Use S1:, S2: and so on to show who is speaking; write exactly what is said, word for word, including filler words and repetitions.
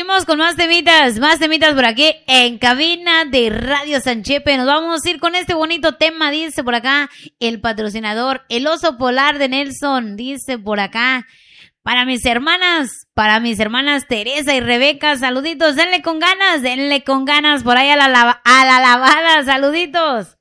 S1: Seguimos con más temitas, más temitas por aquí en cabina de Radio San Chepe. Nos vamos a ir con este bonito tema, dice por acá el patrocinador, el oso polar de Nelson, dice por acá. Para mis hermanas, para mis hermanas Teresa y Rebeca, saluditos, denle con ganas, denle con ganas por ahí a la, a la lavada, saluditos.